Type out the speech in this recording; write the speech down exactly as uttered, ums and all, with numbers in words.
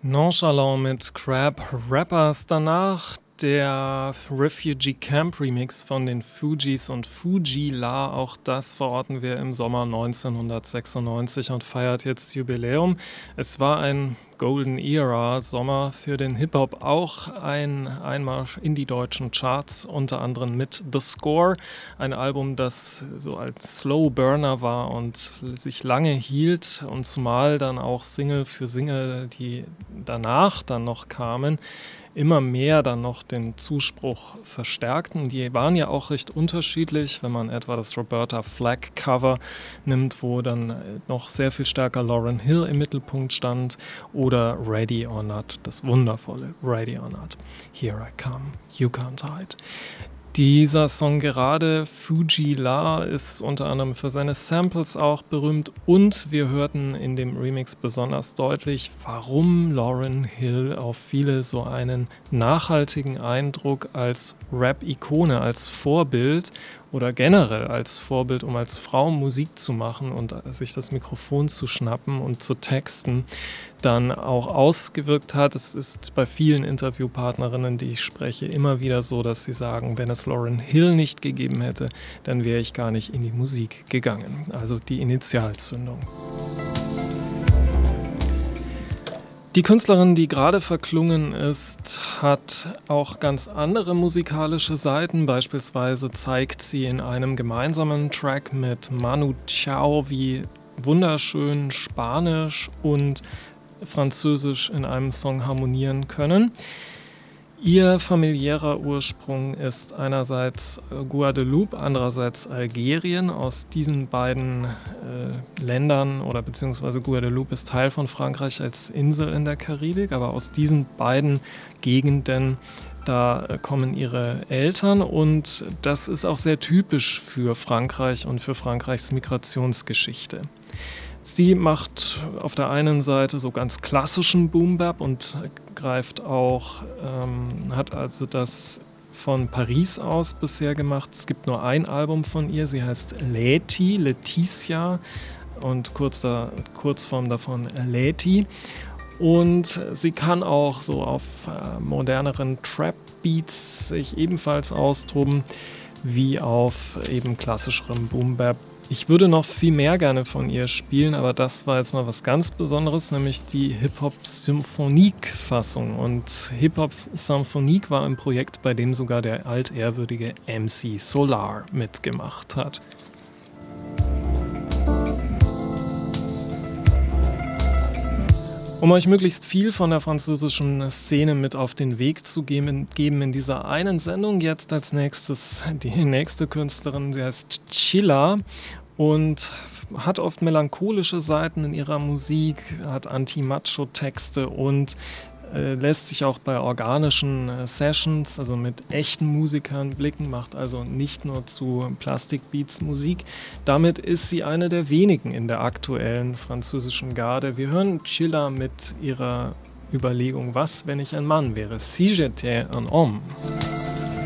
Nonchalant mit Crab Rappers, danach der Refugee Camp Remix von den Fugees und Fu-Gee-La. Auch das verorten wir im Sommer neunzehnhundertsechsundneunzig und feiert jetzt Jubiläum. Es war ein Golden Era Sommer für den Hip-Hop, auch ein Einmarsch in die deutschen Charts, unter anderem mit The Score, ein Album, das so als Slow Burner war und sich lange hielt und zumal dann auch Single für Single, die danach dann noch kamen, immer mehr dann noch den Zuspruch verstärkten. Die waren ja auch recht unterschiedlich, wenn man etwa das Roberta Flack Cover nimmt, wo dann noch sehr viel stärker Lauryn Hill im Mittelpunkt stand, oder Ready or Not, das wundervolle Ready or Not. Here I come, you can't hide. Dieser Song gerade, Fu-Gee-La, ist unter anderem für seine Samples auch berühmt und wir hörten in dem Remix besonders deutlich, warum Lauryn Hill auf viele so einen nachhaltigen Eindruck als Rap-Ikone, als Vorbild oder generell als Vorbild, um als Frau Musik zu machen und sich das Mikrofon zu schnappen und zu texten, dann auch ausgewirkt hat. Es ist bei vielen Interviewpartnerinnen, die ich spreche, immer wieder so, dass sie sagen, wenn es Lauryn Hill nicht gegeben hätte, dann wäre ich gar nicht in die Musik gegangen. Also die Initialzündung. Die Künstlerin, die gerade verklungen ist, hat auch ganz andere musikalische Seiten. Beispielsweise zeigt sie in einem gemeinsamen Track mit Manu Chao, wie wunderschön Spanisch und Französisch in einem Song harmonieren können. Ihr familiärer Ursprung ist einerseits Guadeloupe, andererseits Algerien. Aus diesen beiden äh, Ländern oder beziehungsweise Guadeloupe ist Teil von Frankreich als Insel in der Karibik, aber aus diesen beiden Gegenden, da äh, kommen ihre Eltern und das ist auch sehr typisch für Frankreich und für Frankreichs Migrationsgeschichte. Sie macht auf der einen Seite so ganz klassischen Boom-Bap und greift auch, ähm, hat also das von Paris aus bisher gemacht. Es gibt nur ein Album von ihr, sie heißt Leti, Leticia und kurzer, Kurzform davon Leti. Und sie kann auch so auf äh, moderneren Trap-Beats sich ebenfalls austoben, wie auf eben klassischerem Boom-Bap. Ich würde noch viel mehr gerne von ihr spielen, aber das war jetzt mal was ganz Besonderes, nämlich die Hip-Hop-Symphonique-Fassung. Und Hip-Hop-Symphonique war ein Projekt, bei dem sogar der altehrwürdige M C Solar mitgemacht hat. Um euch möglichst viel von der französischen Szene mit auf den Weg zu geben, geben in dieser einen Sendung, jetzt als nächstes die nächste Künstlerin, sie heißt Chilla und hat oft melancholische Seiten in ihrer Musik, hat Anti-Macho-Texte und äh, lässt sich auch bei organischen äh, Sessions, also mit echten Musikern blicken, macht also nicht nur zu Plastikbeats Musik. Damit ist sie eine der wenigen in der aktuellen französischen Garde. Wir hören Chilla mit ihrer Überlegung, was, wenn ich ein Mann wäre? Si j'étais un homme.